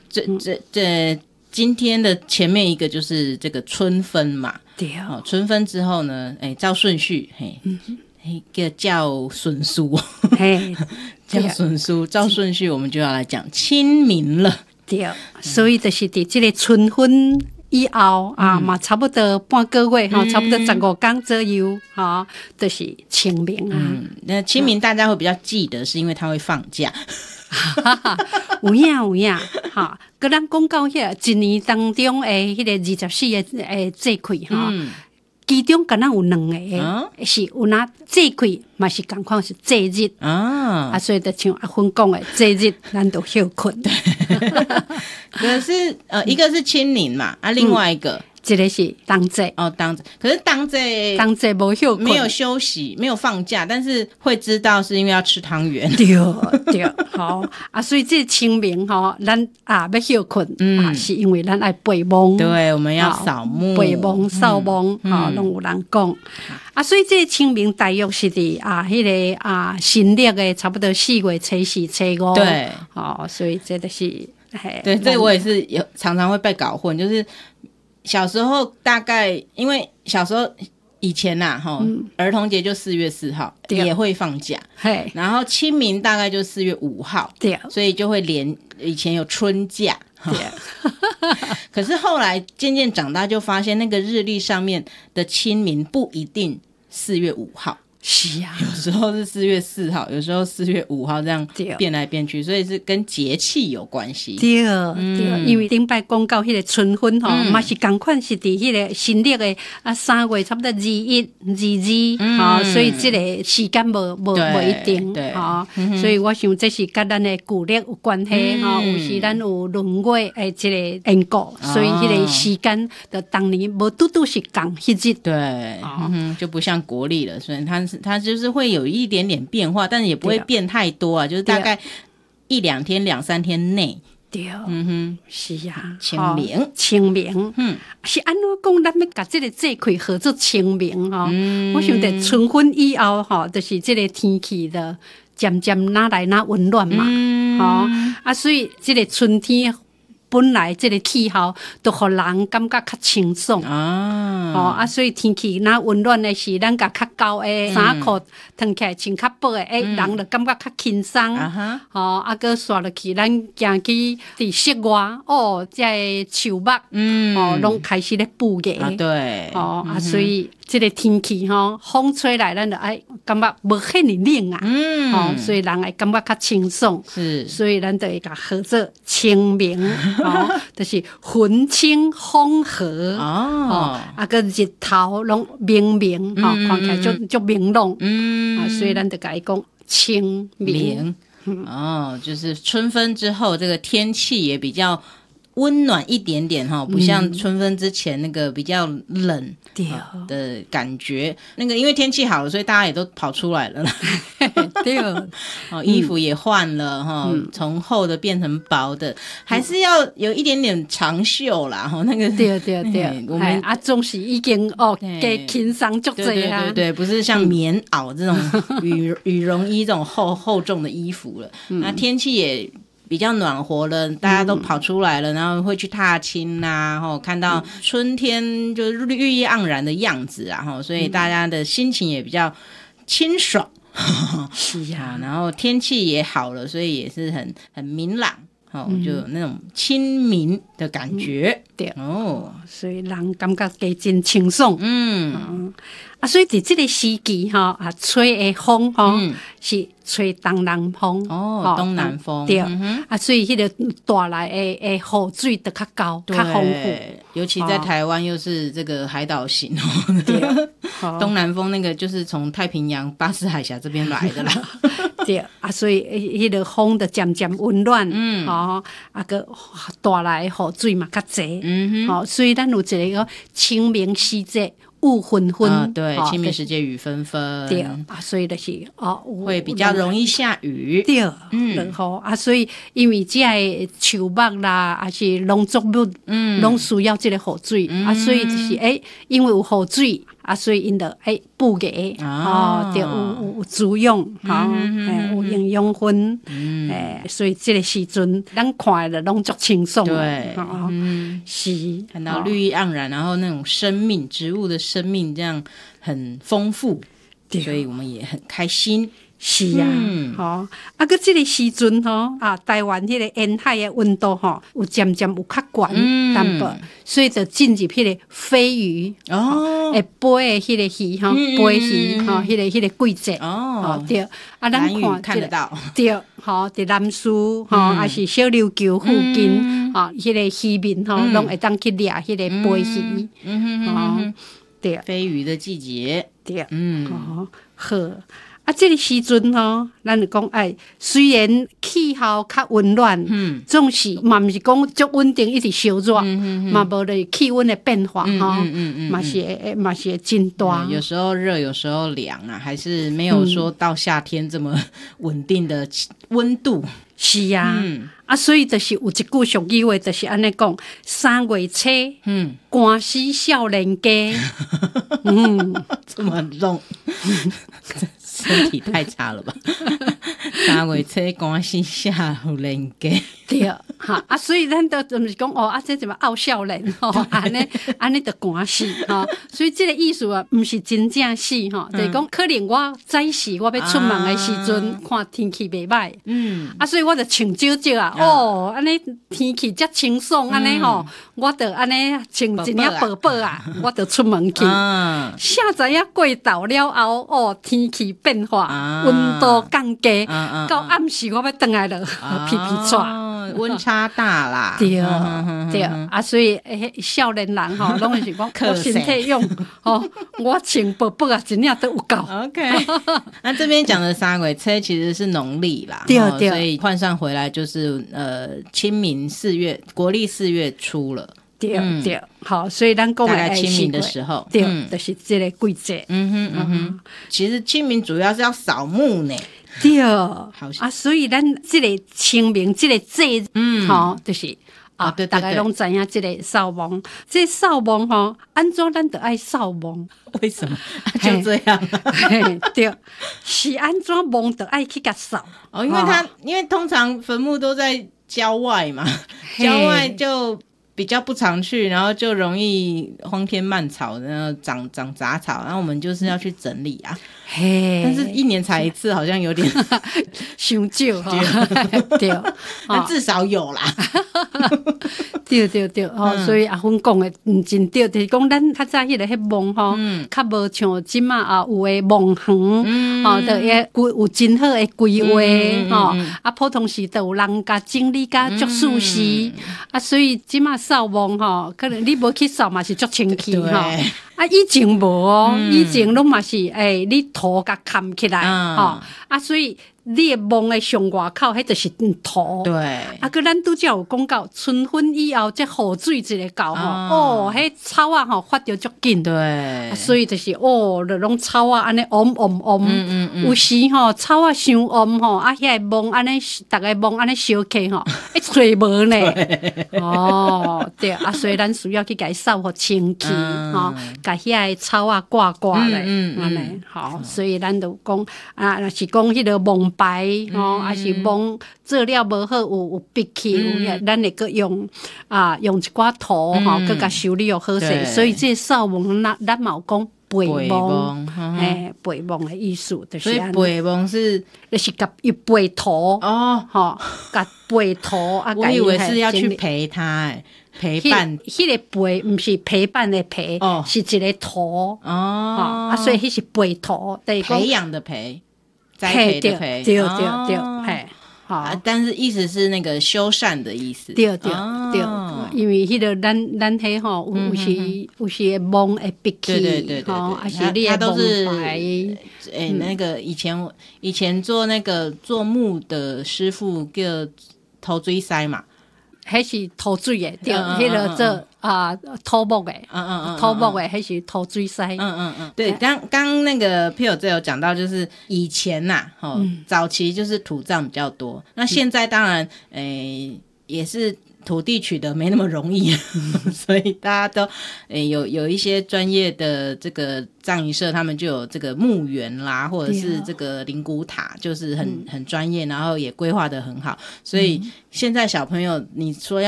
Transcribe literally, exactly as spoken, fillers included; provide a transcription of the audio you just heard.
这这这今天的前面一个就是这个春分嘛， 对哦，春分之后呢，哎，照顺序，嘿，嗯一个叫笋酥， 嘿， 叫笋酥，照顺序我们就要来讲清明了。 对，所以就是伫这个春分以后、嗯、啊，嘛差不多半个月哈、嗯，差不多十五天左右哈，就是清明啊。 嗯，那清明大家会比较记得，是因为他会放假。 有影有影哈，跟咱讲到遐一年当中诶，迄个二十四个诶节气哈。嗯，其中敢若有两个、啊、是有哪节气嘛是同款是节日啊，啊所以就像阿芬讲的节日，咱都休困。 可是呃，一个是清明嘛，啊，另外一个。嗯这个是当节哦，当节，可是当节当节没休没有休息，没有放假，但是会知道是因为要吃汤圆。 对对，好啊，所以这清明哈，咱啊要休困、嗯、啊，是因为咱爱背梦， 对，我们要扫墓、 背梦、扫墓，哈、嗯，拢、哦、有人讲、嗯、啊，所以这清明大约是伫啊，迄、那个啊，新历的差不多四月初四、初五， 对， 哦，所以这就是， 对，这我也是有常常会被搞混，就是。小时候大概因为小时候以前呐、啊嗯、儿童节就四月四号也会放假，然后清明大概就四月五号，对，所以就会连以前有春假，对。可是后来渐渐长大就发现那个日历上面的清明不一定四月五号。 是啊， 有时候是四月四号，有时候四月五号，这样变来变去，所以是跟节气有关系。 对、嗯、对，因为顶摆讲到迄个春分吼，嘛、嗯、是同款是伫迄个新历的啊三月差不多二一、二二，嗯、哦，所以这个时间无无无一定，哦、嗯，所以我想这是跟咱的古历有关系，哈、嗯，有时咱有轮月诶，这个因果，所以迄个时间的当年无拄拄是共迄日， 对，哦嗯、就不像国历了，所以它。它就是会有一点点变化，但是也不会变太多啊，就是大概一两天、两三天内。 对，嗯哼，是啊， 清明， 哦、清明，嗯，是安怎讲？咱要把这个节气号做清明哈、哦嗯？我想在春分以后哈，就是这个天气的渐渐哪来哪温暖嘛，嗯、哦，啊，所以这个春天。本来这个气候都互人感觉较清爽啊，哦啊，所以天气那温暖的是，咱甲较厚的衫裤穿起来穿较薄的，诶、嗯，人就感觉较轻松啊，哦，啊，搁刷落去，咱行去伫室外，哦，这树木，嗯，哦，拢开始咧布芽， 啊，对， 哦、嗯、啊，所以这个天气吼，风吹来，咱就爱感觉无遐尼冷啊，嗯，哦，所以人会感觉较清爽，是，所以咱就会甲号做清明。哦，就是云清风和哦，啊个日头拢明明，哈、嗯，看起来就就明朗，嗯，啊，所以咱就甲伊讲清明， 嗯，哦，就是春分之后，这个天气也比较温暖一点点哈，不像春分之前那个比较冷的感觉。那个因为天气好了，所以大家也都跑出来了啦。对哦，衣服也换了哈，嗯、从厚的变成薄的，还是要有一点点长袖啦哈。那个对对对，我们啊总是已经哦给轻松足这样，对对对，不是像棉袄这种羽羽绒衣这种厚厚重的衣服了。嗯、那天气也。比较暖和了，大家都跑出来了，嗯、然后会去踏青啊，然后看到春天就是绿意盎然的样子啊，然后所以大家的心情也比较清爽。是呀、啊，然后天气也好了，所以也是很很明朗。哦，就有那种清明的感觉， 嗯、对哦，所以人感觉加真清爽，嗯，嗯啊，所以在这个时期哈啊，吹的风哈、嗯、是吹东南风哦，东南风对、嗯、啊，所以迄个带来的的雨水就较高，较丰富， 尤其在台湾又是这个海岛型哦，对，东南风那个就是从太平洋、巴士海峡这边来的啦。 对啊，所以迄个风就渐渐温暖，嗯，吼、哦，啊个带来雨水嘛较济，嗯哼，哦，所以咱有一个清明时节雾纷纷、 啊，对，哦、清明时节雨纷纷， 对啊，所以就是哦， 会比较容易下雨， 对，嗯，然后啊，所以因为这个树木啦，还是农作物，嗯，拢需要这个雨水、嗯、啊，所以就是诶，因为有雨水。 啊，所以因着哎补给哦，对，有有有滋养，吼，诶，有营养分，诶，所以这个时阵咱看的拢足轻松， 对， 嗯，是看到绿意盎然，然后那种生命，植物的生命这样很丰富，所以我们也很开心。 是啊， 嗯、 吼、哦，啊，个这个时阵吼，啊，台湾迄个沿海的温度吼，有渐渐有较悬淡薄，所以就进入迄个飞鱼哦，会飞的迄个鱼吼，飞鱼吼，迄个迄个季节哦，对，啊，咱看看得到， 对，吼，伫南苏吼，还是小琉球附近吼，迄个渔民吼，拢会当去掠迄个飞鱼，嗯哼，对， 飞鱼的季节， 对，嗯，哦，好。啊，这个时阵吼，咱就讲哎，虽然气候较温暖，嗯，总是嘛毋是讲足稳定一直烧热，嘛无咧气温的变化吼，嗯嗯嗯，嘛是嘛是真大， 有时候热，有时候凉啊，还是没有说到夏天这么稳定的温度。 是啊，嗯、啊，所以就是有一句俗语话，就是安尼讲：三月初，嗯，寒死少年家， 嗯，这么重。身体太差了吧？三月初寒死少年家， 对哈啊，所以咱都就是讲哦啊，这怎么傲少年吼？安尼安尼就寒死哈，所以这个意思啊，不是真正死哈，就是讲可能我早时我要出门的时阵，啊、看天气袂歹，嗯，啊，所以我就穿少少啊，哦，安尼天气遮清爽，安尼吼，我就安尼穿一领薄薄啊，我就出门去，啊、下知影过昼了后，哦，天气变化，温、啊、度降低，到、啊啊、暗时我要回来了，皮皮喘。 温差大啦， 对对啊，所以诶，少年人吼，拢是讲我身体用吼，我穿薄薄啊，一领都有够。 OK， 那这边讲的三月初其实是农历啦， 对对， 所以换算回来就是呃清明四月，国历四月初了。 对、嗯、对，好，所以咱讲大概清明的时候， 对，嗯、就是这个季节。 嗯哼嗯哼，其实清明主要是要扫墓呢。 对，啊，所以咱这个清明这个节，嗯，吼，就是啊，对，大家拢知影这个扫墓，这扫墓吼，安怎咱得爱扫墓？ 为什么？就这样、啊， 对，是安怎墓得爱去甲扫？ 哦，因为他、哦、因为通常坟墓都在郊外嘛，郊外就比较不常去，然后就容易荒天蔓草，然后长长杂草，然后我们就是要去整理啊。嘿，但是一年才一次，好像有点伤少哈。对， 那至少有啦。 对对对，哦，所以阿芬讲的嗯真对，就是讲咱较早迄个迄墓吼，较无像即马啊有诶墓园，吼，就也有真好诶规划吼，啊普通时都有人甲整理甲足舒适，啊所以即马扫墓吼，可能你无去扫嘛是足清气吼。啊，以前无哦，嗯、以前拢嘛是诶、欸，你土甲砍起来，吼、嗯，啊，所以你诶墓诶上外口，迄就是土。对。啊，佮咱拄则有讲到春分以后，即雨水一个到吼，嗯、哦，迄草啊吼发着足紧。对、啊。所以就是哦，就拢草啊安尼嗡嗡嗡，嗯嗯嗯有時吼草啊傷嗡吼，啊遐墓安尼，逐個墓安尼燒起吼，一吹無呢。哦，對啊，所以咱需要去甲伊掃互清氣，吼、嗯。把遐个草啊挂挂咧，安尼好，所以咱就讲啊，若是讲迄个蒙白吼，还是蒙做了无好，有有闭气，有咱会个用啊用一寡土吼，佮甲修理又好势，所以这扫墓咱咱嘛有讲陪墓，诶，陪墓的意思就是，所以陪墓是就是甲伊陪土哦，吼，甲陪土啊， 我以为是要去陪他诶。陪伴， 迄、那个陪毋是陪伴的陪，哦、是一个土哦，啊，所以迄是陪土， 培养的培，栽培的培， 对对对对，嘿，好、 啊，但是意思是那个修缮的意思， 对对、哦、对，因为迄个咱咱迄吼，有时、嗯、有时墓会闭起， 对对对对， 吼，还是你的墓牌， 诶、欸，那个以前以前做那个做木的师傅叫头锥塞嘛。 迄是土水的，对，迄个做啊土木的，嗯嗯嗯，土木的迄是土水塞， 嗯嗯嗯，对，刚刚那个 Phil 这有讲到，就是以前呐，吼，早期就是土葬比较多，那现在当然，诶，也是土地取得没那么容易所以大家都、欸、有有一些专业的这个葬仪社，他们就有这个墓园啦，或者是这个灵骨塔，就是很、嗯、很专业，然后也规划得很好，所以现在小朋友你说要